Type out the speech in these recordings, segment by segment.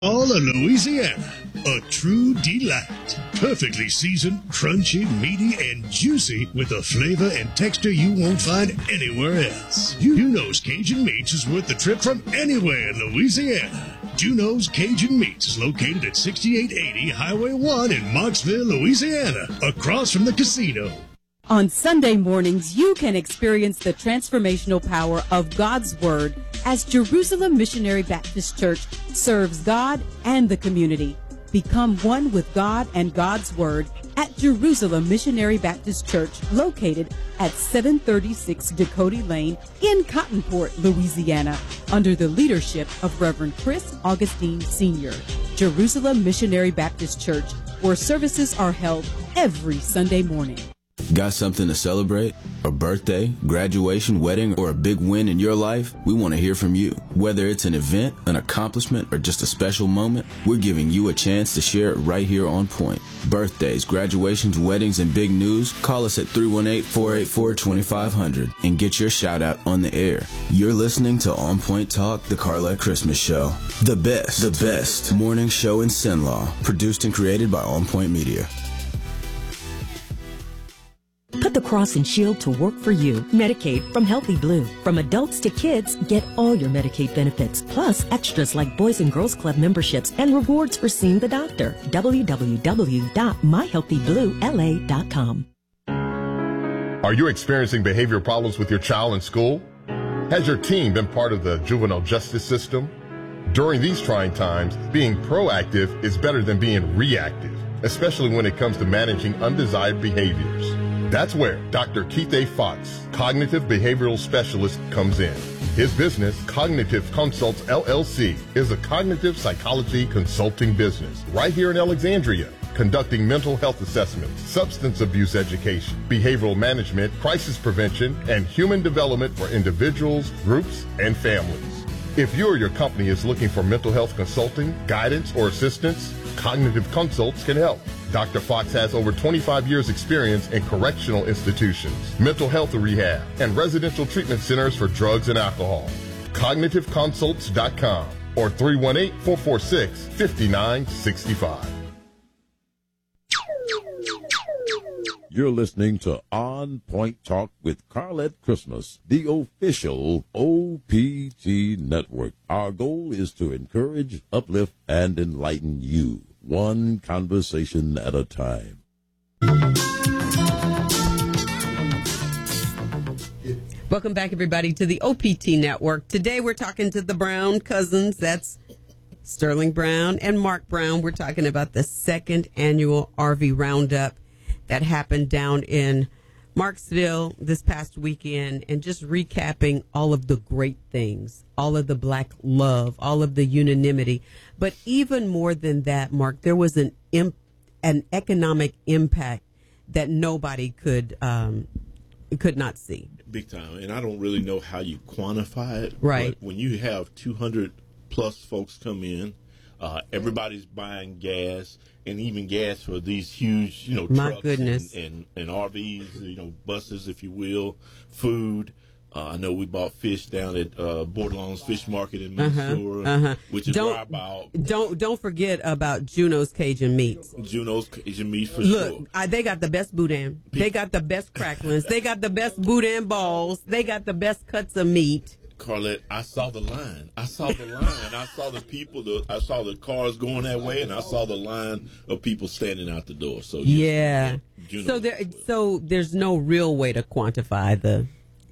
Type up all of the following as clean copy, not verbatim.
All of Louisiana, a true delight. Perfectly seasoned, crunchy, meaty, and juicy with a flavor and texture you won't find anywhere else. Juno's Cajun Meats is worth the trip from anywhere in Louisiana. Juno's Cajun Meats is located at 6880 Highway 1 in Marksville, Louisiana, across from the casino. On Sunday mornings, you can experience the transformational power of God's Word as Jerusalem Missionary Baptist Church serves God and the community. Become one with God and God's Word at Jerusalem Missionary Baptist Church, located at 736 Dakota Lane in Cottonport, Louisiana, under the leadership of Reverend Chris Augustine Sr. Jerusalem Missionary Baptist Church, where services are held every Sunday morning. Got something to celebrate? A birthday, graduation, wedding, or a big win in your life? We want to hear from you. Whether it's an event, an accomplishment, or just a special moment, we're giving you a chance to share it right here on Point. Birthdays, graduations, weddings, and big news? Call us at 318-484-2500 and get your shout out on the air. You're listening to On Point Talk, the Carlette Christmas Show. The best morning show in Cenlaw. Produced and created by On Point Media. Put the cross and shield to work for you. Medicaid from Healthy Blue. From adults to kids, get all your Medicaid benefits, plus extras like Boys and Girls Club memberships and rewards for seeing the doctor. www.myhealthybluela.com. Are you experiencing behavioral problems with your child in school? Has your teen been part of the juvenile justice system? During these trying times, being proactive is better than being reactive, especially when it comes to managing undesired behaviors. That's where Dr. Keith A. Fox, cognitive behavioral specialist, comes in. His business, Cognitive Consults LLC, is a cognitive psychology consulting business right here in Alexandria, conducting mental health assessments, substance abuse education, behavioral management, crisis prevention, and human development for individuals, groups, and families. If you or your company is looking for mental health consulting, guidance, or assistance, Cognitive Consults can help. Dr. Fox has over 25 years experience in correctional institutions, mental health rehab, and residential treatment centers for drugs and alcohol. CognitiveConsults.com or 318-446-5965. You're listening to On Point Talk with Carlette Christmas, the official OPT network. Our goal is to encourage, uplift, and enlighten you, one conversation at a time. Welcome back, everybody, to the OPT network. Today we're talking to the Brown cousins. That's Sterling Brown and Mark Brown. We're talking about the second annual RV Roundup that happened down in Marksville this past weekend, and just recapping all of the great things, all of the black love, all of the unanimity. But even more than that, Mark, there was an economic impact that nobody could not see. Big time. And I don't really know how you quantify it. Right. But when you have 200 plus folks come in, everybody's buying gas, and even gas for these huge, trucks and RVs, buses, if you will, food. I know we bought fish down at Bordelon's Fish Market in Minnesota, which is where I bought. Don't forget about Juno's Cajun Meats. Juno's Cajun Meats for sure. Look, they got the best boudin. They got the best cracklings. They got the best boudin balls. They got the best cuts of meat. Carlette, I saw the line. I saw the people. I saw the cars going that way, and I saw the line of people standing out the door. So yeah. So there's no real way to quantify the.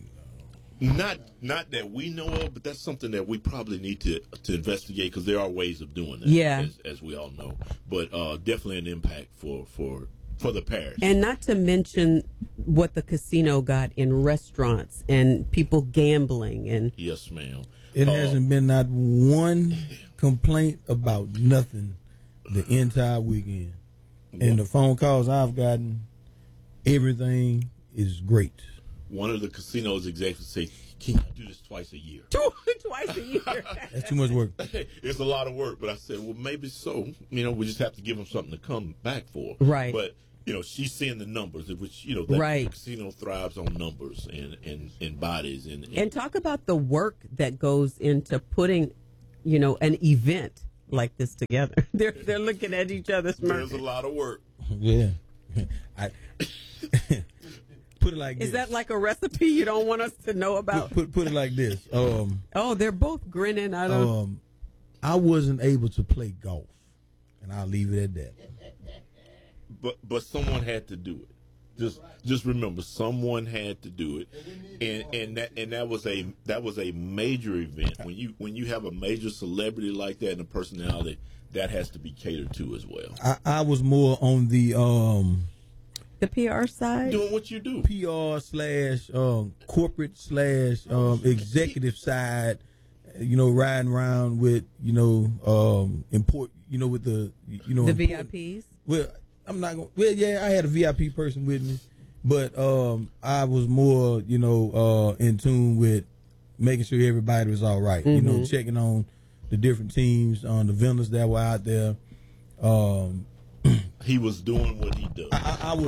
Not that we know of, but that's something that we probably need to investigate, because there are ways of doing that. Yeah. As we all know, but definitely an impact for the parish. And not to mention what the casino got in restaurants and people gambling. And yes, ma'am. It hasn't been not one complaint about nothing the entire weekend. And the phone calls I've gotten, everything is great. One of the casino's executives say, "Can I do this twice a year?" Twice a year. That's too much work. It's a lot of work, but I said, well, maybe so. We just have to give them something to come back for. Right. But she's seeing the numbers, which that right. The casino thrives on numbers and bodies and talk about the work that goes into putting, an event like this together. They're looking at each other smirking. There's a lot of work. Yeah. Put it like this. Is that like a recipe you don't want us to know about? Put it like this. They're both grinning. I wasn't able to play golf, and I'll leave it at that. But someone had to do it. Just remember, someone had to do it, and that was a major event. When you have a major celebrity like that and a personality, that has to be catered to as well. I was more on the PR side, doing what you do, PR / corporate / executive side. Riding around with import. With the the VIPs. Well, I'm not going. Well, yeah, I had a VIP person with me, but I was more, in tune with making sure everybody was all right. Mm-hmm. Checking on the different teams, on the vendors that were out there. He was doing what he does.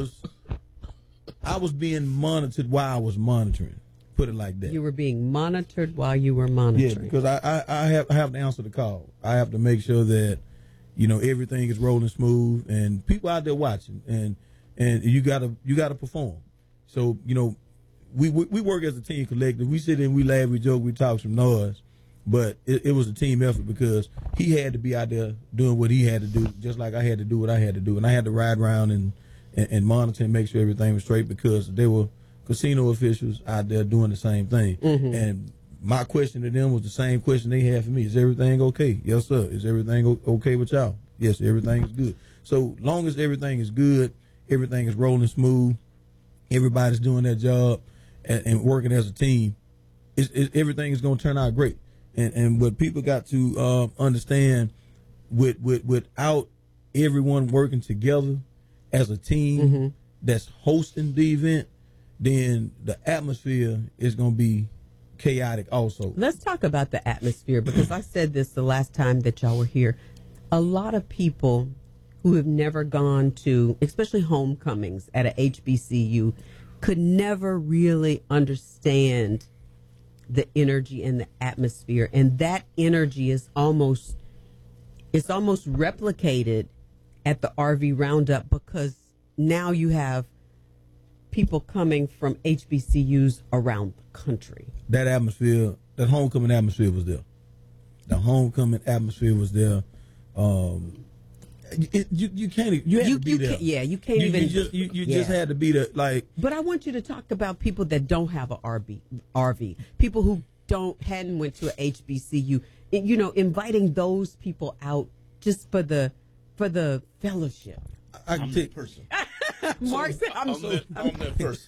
I was being monitored while I was monitoring. Put it like that. You were being monitored while you were monitoring. Yeah, because I have to answer the call. I have to make sure that everything is rolling smooth, and people out there watching, and you gotta perform. So we work as a team collective. We sit and we laugh, we joke, we talk some noise, but it was a team effort because he had to be out there doing what he had to do, just like I had to do what I had to do, and I had to ride around and monitor and make sure everything was straight because there were casino officials out there doing the same thing, and my question to them was the same question they had for me. Is everything okay? Yes, sir. Is everything okay with y'all? Yes, everything is good. So long as everything is good, everything is rolling smooth, everybody's doing their job and working as a team, everything is going to turn out great. And what people got to understand, without everyone working together as a team that's hosting the event, then the atmosphere is going to be chaotic also. Let's talk about the atmosphere because I said this the last time that y'all were here. A lot of people who have never gone to, especially homecomings at a HBCU, could never really understand the energy and the atmosphere. And that energy is almost replicated at the RV Roundup because now you have people coming from HBCUs around the country. That atmosphere, that homecoming atmosphere was there. The homecoming atmosphere was there. You can't. You had to be there. You can't even. You just had to be there. Like, but I want you to talk about people that don't have a RV. People who hadn't went to a HBCU. Inviting those people out just for the fellowship. I'm the person. Mark said, "I'm that person."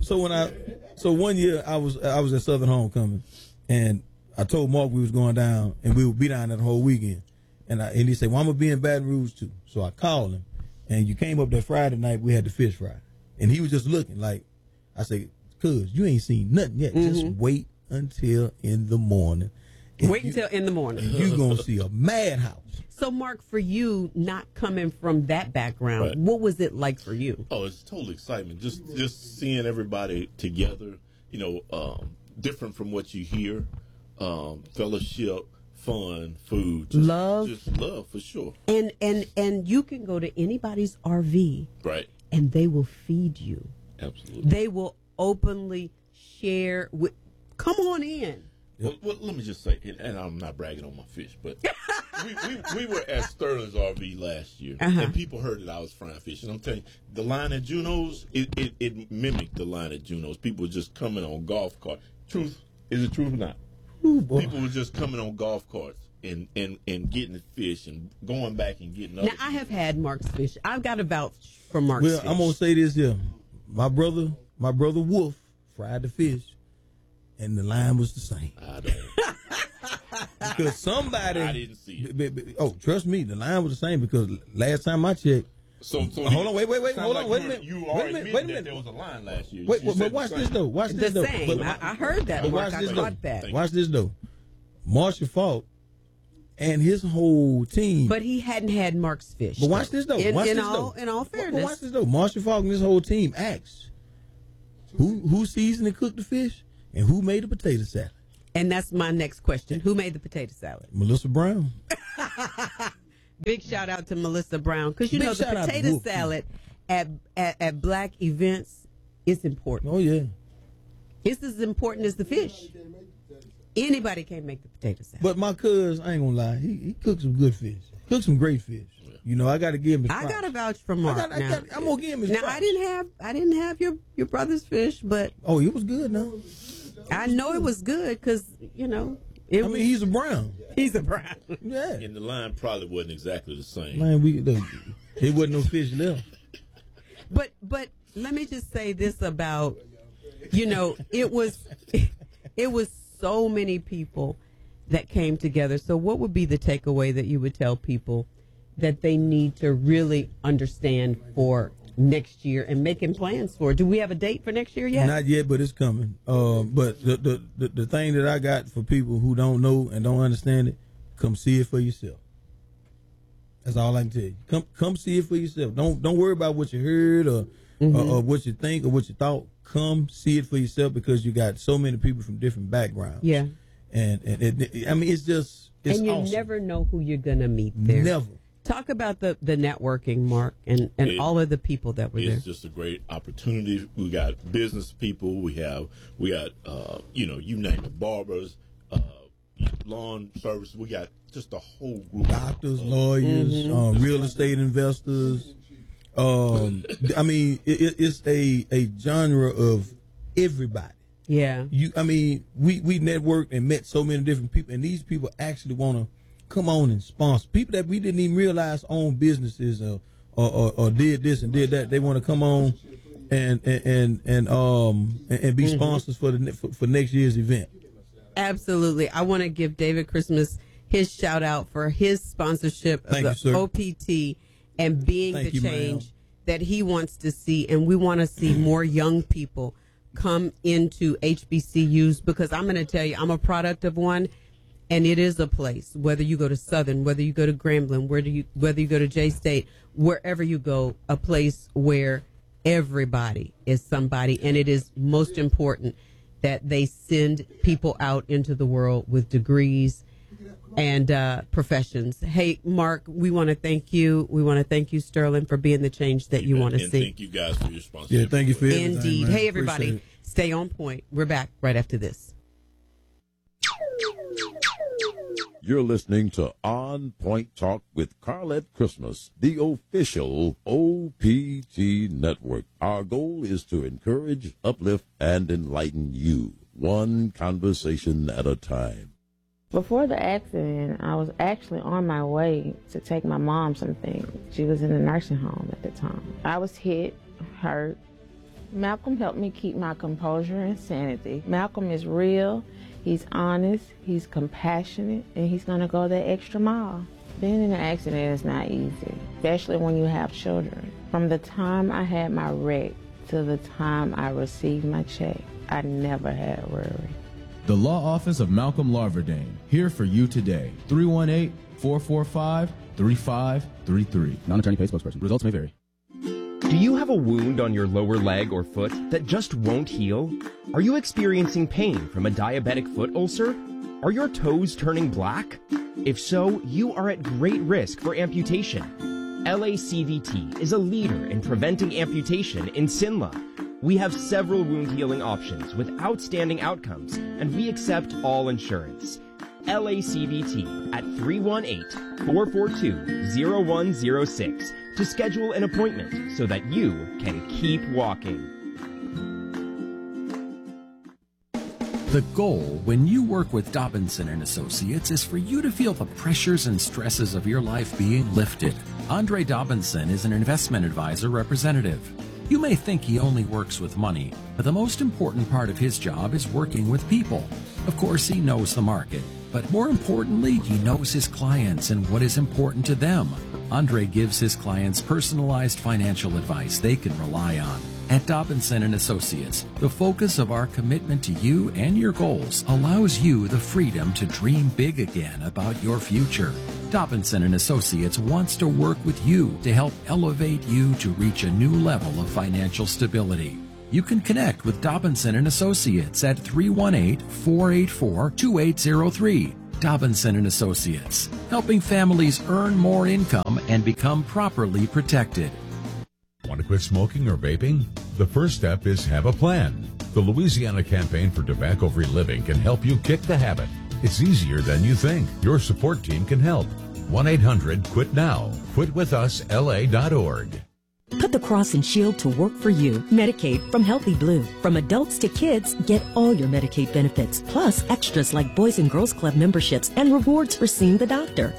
So one year I was at Southern Homecoming, and I told Mark we was going down, and we would be down there the whole weekend. And he said, "Well, I'm gonna be in Baton Rouge too." So I called him, and you came up that Friday night. We had the fish fry, and he was just looking like, I said, "Cuz you ain't seen nothing yet. Just wait until in the morning. Until in the morning, and you gonna see a madhouse." So, Mark, for you, not coming from that background, what was it like for you? Oh, it's total excitement. Just seeing everybody together, different from what you hear. Fellowship, fun, food, love. Just love for sure. And you can go to anybody's RV, right? And they will feed you. Absolutely. They will openly share with. Come on in. Well, let me just say, and I'm not bragging on my fish, but we were at Sterling's RV last year, and people heard that I was frying fish. And I'm telling you, the line at Juno's, it mimicked the line at Juno's. People were just coming on golf carts. Is it truth or not? Ooh, people were just coming on golf carts and getting the fish and going back and getting other Now, I have had Mark's fish. I've got a vouch for Mark's fish. Well, I'm going to say this here. My brother Wolf fried the fish. And the line was the same. I don't. Because somebody. I didn't see it. Oh, trust me, the line was the same because last time I checked. So hold on, wait, hold on, wait a minute. You already admitted that there was a line last year. Wait, but watch this though. Watch this though. Same. I heard that. But Mark. watch this I caught that. Watch this though. Marshall Falk and his whole team. But he hadn't had Mark's fish. But watch this though. In all fairness. But watch this though. Marshall Falk and his whole team asked who seasoned and cooked the fish. And who made the potato salad? And that's my next question. Who made the potato salad? Melissa Brown. Big shout out to Melissa Brown, because you know the potato salad at black events is important. Oh yeah, it's as important as the fish. Anybody can't make the potato salad. But my cuz, I ain't gonna lie, he cooked some good fish. Cooked some great fish. You know, I got to give him his props. I got to vouch for Mark. I'm gonna give him his props. Now I didn't have your brother's fish, but it was good. Now I know it was good because you know. He's a Brown. He's a Brown. Yeah. And the line probably wasn't exactly the same. Man, there wasn't no fish left. But let me just say this about, you know, it was so many people that came together. So what would be the takeaway that you would tell people that they need to really understand for next year and making plans for? Do we have a date for next year yet? Not yet, but it's coming. But the thing that I got for people who don't know and don't understand it, come see it for yourself. That's all I can tell you. Come see it for yourself. Don't worry about what you heard or what you think or what you thought. Come see it for yourself, because you got so many people from different backgrounds. Yeah. And it's and you awesome. Never know who you're gonna meet there. Never. Talk about the networking, Mark, and all of the people that were there. It's just a great opportunity. We got business people. We got you name it, barbers, lawn service. We got just a whole group. Doctors, lawyers, real estate investors. It's a genre of everybody. Yeah. We networked and met so many different people, and these people actually want to come on and sponsor people that we didn't even realize own businesses or did this and did that. They want to come on and be sponsors for next year's event. Absolutely. I want to give David Christmas his shout out for his sponsorship of the OPT and being the change that he wants to see. And we want to see more young people come into HBCUs, because I'm going to tell you, I'm a product of one. And it is a place, whether you go to Southern, whether you go to Grambling, whether you go to J-State, wherever you go, a place where everybody is somebody. And it is most important that they send people out into the world with degrees and professions. Hey, Mark, we want to thank you. We want to thank you, Sterling, for being the change that you want to see. Thank you guys for your sponsorship. Yeah, thank you for everything. Indeed. Man. Hey, everybody, stay on point. We're back right after this. You're listening to On Point Talk with Carlette Christmas, the official OPT network. Our goal is to encourage, uplift, and enlighten you, one conversation at a time. Before the accident, I was actually on my way to take my mom some things. She was in a nursing home at the time. I was hit, hurt. Malcolm helped me keep my composure and sanity. Malcolm is real. He's honest, he's compassionate, and he's going to go that extra mile. Being in an accident is not easy, especially when you have children. From the time I had my wreck to the time I received my check, I never had worry. The Law Office of Malcolm Larverdane, here for you today. 318-445-3533. Non-attorney paid spokesperson. Results may vary. Do you have a wound on your lower leg or foot that just won't heal? Are you experiencing pain from a diabetic foot ulcer? Are your toes turning black? If so, you are at great risk for amputation. LACVT is a leader in preventing amputation in Sinla. We have several wound healing options with outstanding outcomes, and we accept all insurance. LACVT at 318-442-0106 to schedule an appointment so that you can keep walking. The goal when you work with Dobinson & Associates is for you to feel the pressures and stresses of your life being lifted. Andre Dobinson is an investment advisor representative. You may think he only works with money, but the most important part of his job is working with people. Of course, he knows the market, but more importantly, he knows his clients and what is important to them. Andre gives his clients personalized financial advice they can rely on. At Dobinson & Associates, the focus of our commitment to you and your goals allows you the freedom to dream big again about your future. Dobinson & Associates wants to work with you to help elevate you to reach a new level of financial stability. You can connect with Dobinson & Associates at 318-484-2803. Dobinson & Associates, helping families earn more income and become properly protected. Want to quit smoking or vaping? The first step is have a plan. The Louisiana Campaign for Tobacco-Free Living can help you kick the habit. It's easier than you think. Your support team can help. 1-800-QUIT-NOW. QuitWithUsLA.org. Put the Cross and Shield to work for you. Medicaid from Healthy Blue. From adults to kids, get all your Medicaid benefits, plus extras like Boys and Girls Club memberships and rewards for seeing the doctor.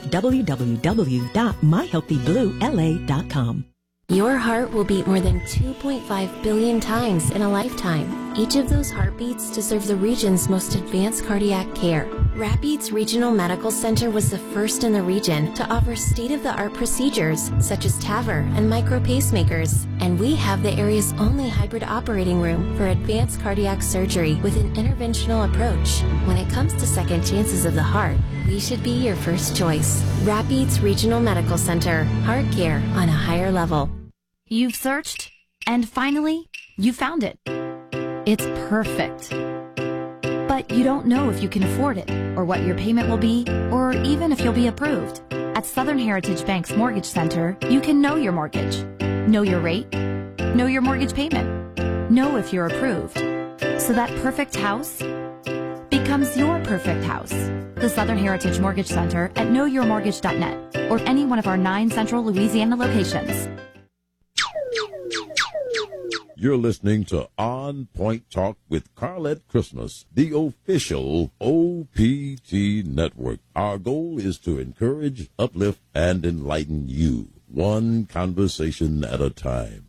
www.myhealthybluela.com. Your heart will beat more than 2.5 billion times in a lifetime. Each of those heartbeats deserves the region's most advanced cardiac care. Rapides Regional Medical Center was the first in the region to offer state-of-the-art procedures such as TAVR and micro pacemakers. And we have the area's only hybrid operating room for advanced cardiac surgery with an interventional approach. When it comes to second chances of the heart, we should be your first choice. Rapides Regional Medical Center. Heart care on a higher level. You've searched, and finally, you found it. It's perfect. But you don't know if you can afford it, or what your payment will be, or even if you'll be approved. At Southern Heritage Bank's Mortgage Center, you can know your mortgage, know your rate, know your mortgage payment, know if you're approved. So that perfect house becomes your perfect house. The Southern Heritage Mortgage Center at knowyourmortgage.net or any one of our 9 central Louisiana locations. You're listening to On Point Talk with Carlette Christmas, the official OPT network. Our goal is to encourage, uplift, and enlighten you, one conversation at a time.